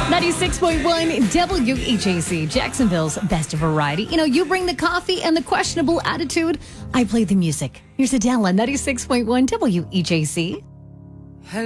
96.1 WHAC, Jacksonville's best variety. You know, you bring the coffee and the questionable attitude. I play the music. Here's Adele on 96.1 WHAC.